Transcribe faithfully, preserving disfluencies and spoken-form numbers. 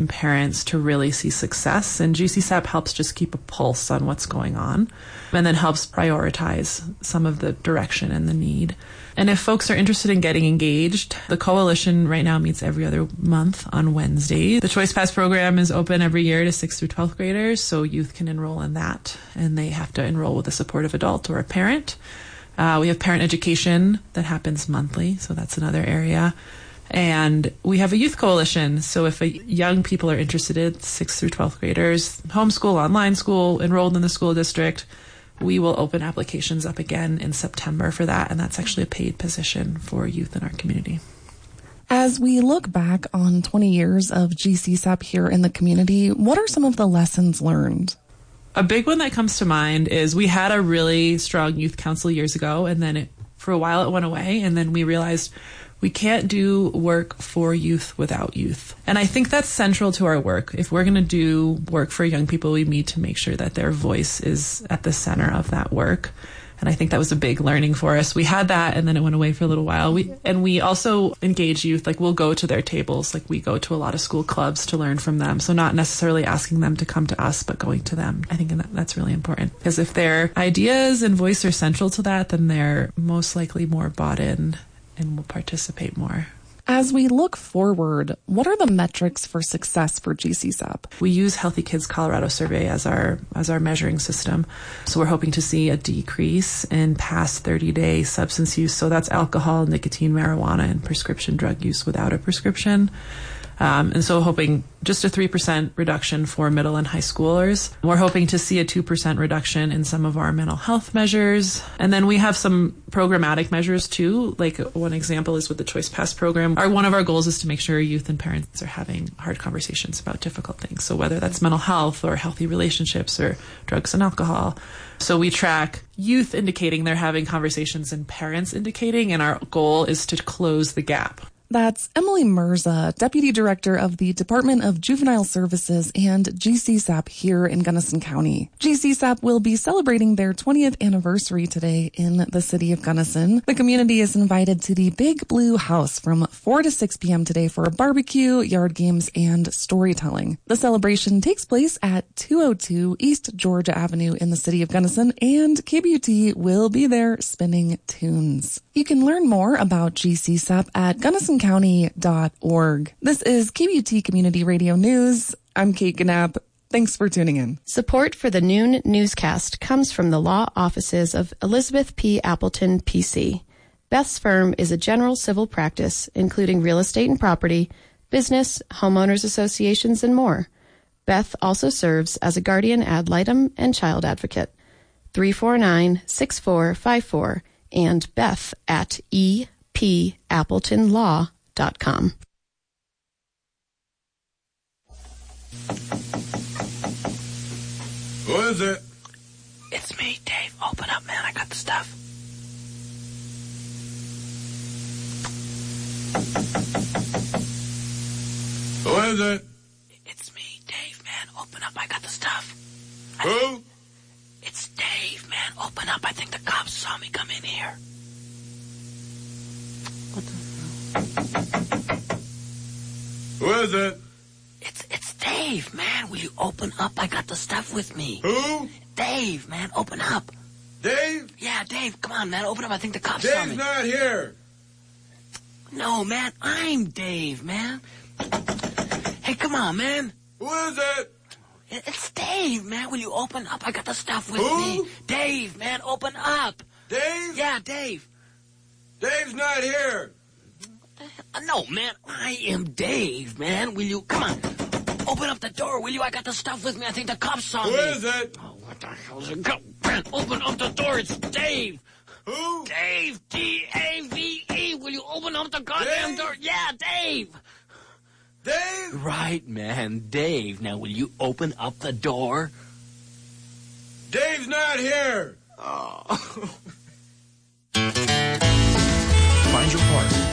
and parents to really see success. And G C S A P helps just keep a pulse on what's going on and then helps prioritize some of the direction and the need. And if folks are interested in getting engaged, the coalition right now meets every other month on Wednesdays. The Choice Pass program is open every year to sixth through twelfth graders, so youth can enroll in that, and they have to enroll with a supportive adult or a parent. Uh, we have parent education that happens monthly, so that's another area. And we have a youth coalition, so if a young people are interested, sixth through twelfth graders, homeschool, online school, enrolled in the school district, we will open applications up again in September for that, and that's actually a paid position for youth in our community. As we look back on twenty years of G C S A P here in the community, what are some of the lessons learned? A big one that comes to mind is we had a really strong youth council years ago, and then it, for a while it went away, and then we realized we can't do work for youth without youth. And I think that's central to our work. If we're going to do work for young people, we need to make sure that their voice is at the center of that work. And I think that was a big learning for us. We had that, and then it went away for a little while. We and we also engage youth. Like, we'll go to their tables. Like, we go to a lot of school clubs to learn from them. So not necessarily asking them to come to us, but going to them. I think that that's really important. Because if their ideas and voice are central to that, then they're most likely more bought in and will participate more. As we look forward, what are the metrics for success for G C S A P? We use Healthy Kids Colorado Survey as our as our measuring system. So we're hoping to see a decrease in past thirty-day substance use. So that's alcohol, nicotine, marijuana, and prescription drug use without a prescription. Um, and so hoping just a three percent reduction for middle and high schoolers. We're hoping to see a two percent reduction in some of our mental health measures. And then we have some programmatic measures too. Like, one example is with the Choice Pass program. Our, one of our goals is to make sure youth and parents are having hard conversations about difficult things. So whether that's mental health or healthy relationships or drugs and alcohol. So we track youth indicating they're having conversations and parents indicating, and our goal is to close the gap. That's Emily Mirza, Deputy Director of the Department of Juvenile Services and G C S A P here in Gunnison County. G C S A P will be celebrating their twentieth anniversary today in the city of Gunnison. The community is invited to the Big Blue House from four to six p.m. today for a barbecue, yard games, and storytelling. The celebration takes place at two oh two East Georgia Avenue in the city of Gunnison, and K B U T will be there spinning tunes. You can learn more about G C S A P at gunnison county dot org. This is K B U T Community Radio News. I'm Kate Gnapp. Thanks for tuning in. Support for the noon newscast comes from the law offices of Elizabeth P. Appleton, P C. Beth's firm is a general civil practice, including real estate and property, business, homeowners associations, and more. Beth also serves as a guardian ad litem and child advocate. three four nine, six four five four and Beth at e p appleton law dot com. Who is it? It's me, Dave. Open up, man. I got the stuff. Who is it? It's me, Dave, man. Open up. I got the stuff. I Who? Think... It's Dave, man. Open up. I think the cops saw me come in here. What the hell? Who is it? It's it's Dave, man. Will you open up? I got the stuff with me. Who? Dave, man. Open up. Dave? Yeah, Dave. Come on, man. Open up. I think the cops saw me. Dave's not here. No, man. I'm Dave, man. Hey, come on, man. Who is it? It's Dave, man. Will you open up? I got the stuff with Who? me. Dave, man. Open up. Dave? Yeah, Dave. Dave's not here. Uh, no, man. I am Dave, man. Will you... Come on. Open up the door, will you? I got the stuff with me. I think the cops saw Who me. Who is it? Oh, what the hell's it? Go, man, open up the door. It's Dave. Who? Dave. D A V E. Will you open up the goddamn Dave? door? Yeah, Dave. Dave? Right, man. Dave. Now, will you open up the door? Dave's not here. Oh. Find your part.